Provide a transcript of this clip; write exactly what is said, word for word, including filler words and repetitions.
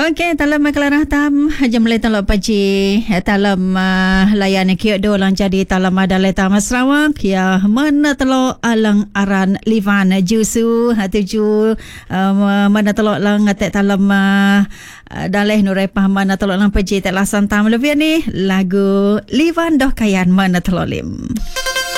Okey, dalam kelarah tam jam letan lo paji dalam uh, layan kiok do lang jadi dalam adalai tam Sarawak ya mana telo alang aran livan jusu hatuju um, mana telo lang atek dalam uh, daleh nurai pah mana telo lang paji tak lasan tam lebih ni lagu livan doh kayan mana telo lim.